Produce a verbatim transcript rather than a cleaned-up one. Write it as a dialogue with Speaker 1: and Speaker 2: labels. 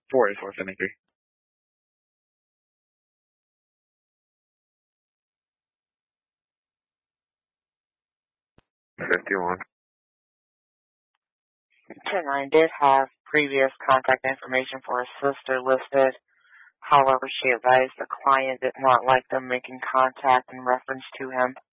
Speaker 1: four eight four seventy-three. fifty-one.
Speaker 2: ten nine did have previous contact information for a sister listed. However, she advised the client did not like them making contact in reference to him.